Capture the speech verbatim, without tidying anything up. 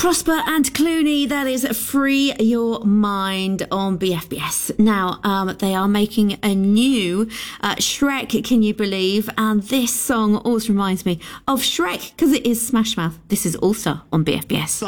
Prosper and Clooney, that is Free Your Mind on B F B S. Now, um, they are making a new uh, Shrek, can you believe? And this song always reminds me of Shrek because it is Smash Mouth. This is All Star on B F B S.